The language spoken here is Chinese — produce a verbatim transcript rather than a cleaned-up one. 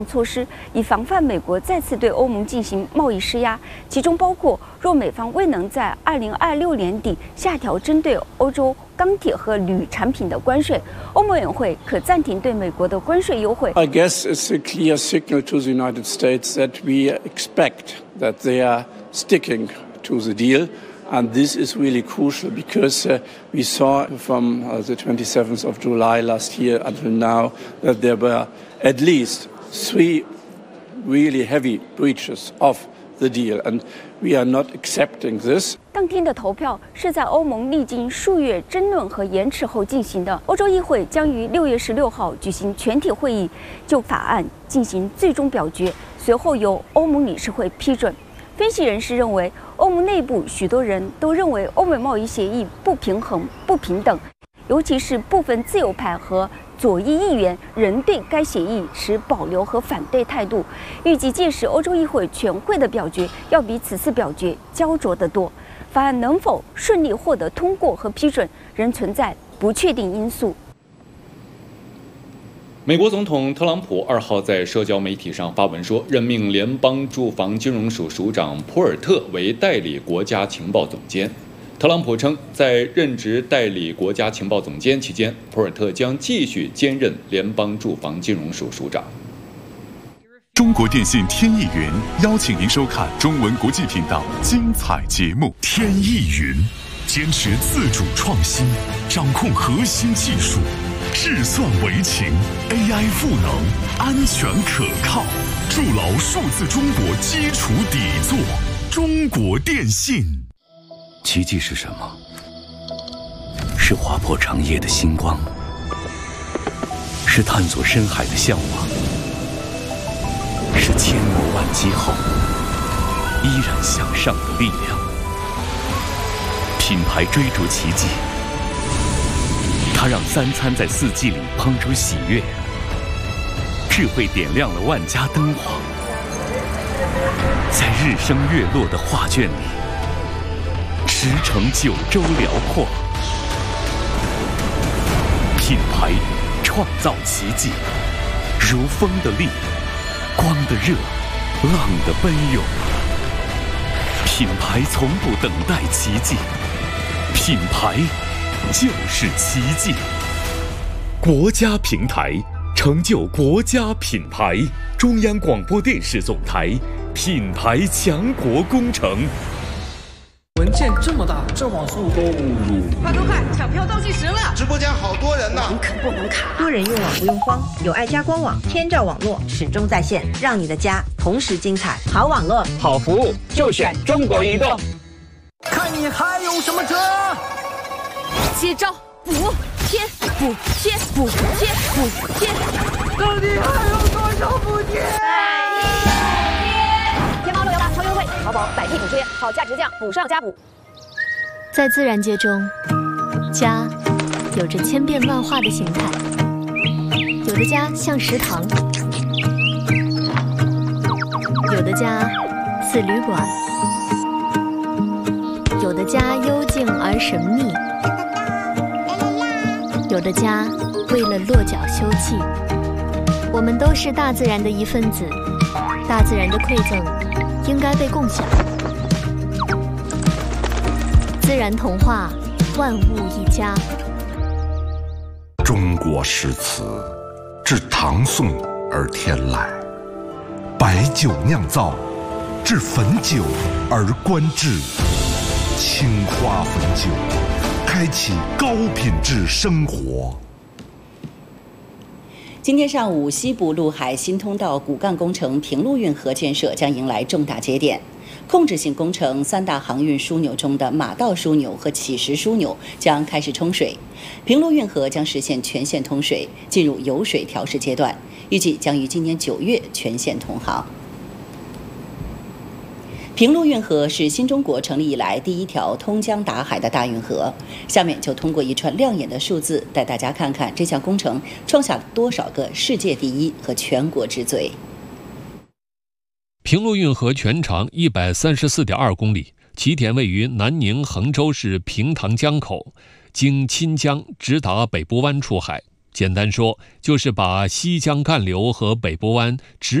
措施，以防范美国再次对欧盟进行贸易施压，其中包括若美方未能在二零二六年底下调针对欧洲钢铁和铝产品的关税，欧盟委员会可暂停对美国的关税优惠。 I guess it's a clear signal to the United States that we expect that they are sticking to the deal. And this is really crucial because uh, we saw from uh, the twenty-seventh of July last year until now that there were at least three really heavy breaches of the deal, and we are not accepting this. 当天的投票是在欧盟历经数月争论和延迟后进行的。欧洲议会将于六月十六号举行全体会议，就法案进行最终表决，随后由欧盟理事会批准。分析人士认为，欧盟内部许多人都认为欧美贸易协议不平衡、不平等，尤其是部分自由派和左翼议员仍对该协议持保留和反对态度。预计届时欧洲议会全会的表决要比此次表决焦灼得多。法案能否顺利获得通过和批准，仍存在不确定因素。 美国总统特朗普二号在社交媒体上发文说，任命联邦住房金融署署长普尔特为代理国家情报总监。特朗普称，在任职代理国家情报总监期间，普尔特将继续兼任联邦住房金融署署长。 中国电信天翼云邀请您收看中文国际频道精彩节目。天翼云坚持自主创新，掌控核心技术。 智算为情 ，A I 赋能，安全可靠，筑牢数字中国基础底座。中国电信。 奇迹是什么？是划破长夜的星光，是探索深海的向往，是千磨万击后依然向上的力量。品牌追逐奇迹。 它让三餐在四季里烹出喜悦，智慧点亮了万家灯火，在日升月落的画卷里，驰骋九州辽阔。品牌创造奇迹，如风的力，光的热，浪的奔涌。品牌从不等待奇迹，品牌。 就是奇迹！国家平台成就国家品牌。中央广播电视总台品牌强国工程。 文件这么大，这网速都快快快！抢票倒计时了！ 直播间好多人呢， 能啃不能卡。 多人用网不用慌，有爱家官网，天照网络始终在线，让你的家同时精彩。好网络， 好服务，就选中国移动。 看你还有什么辙！ 接招，补贴，补贴，补贴，补贴， 到底还有多少补贴？ 天猫乐游吧超优惠，淘宝百亿补贴，好价值价，补上加补。 在自然界中，家有着千变万化的形态，有的家像食堂，有的家似旅馆，有的家幽静而神秘。 有的家为了落脚休憩，我们都是大自然的一份子，大自然的馈赠应该被共享。自然童话，万物一家。 中国诗词，自唐宋而天来，白酒酿造，至汾酒而观之，青花汾酒。 开启高品质生活。 今天上午，西部陆海新通道骨干工程平陆运河建设将迎来重大节点。控制性工程三大航运枢纽中的马道枢纽和起石枢纽将开始冲水，平陆运河将实现全线通水，进入油水调试阶段，预计将于今年九月全线通航。 平陆运河是新中国成立以来第一条通江达海的大运河。下面就通过一串亮眼的数字，带大家看看这项工程创下了多少个世界第一和全国之最。 平陆运河全长一百三十四点二公里，起点位于南宁衡州市平塘江口，经钦江直达北部湾出海。 简单说，就是把西江干流和北波湾直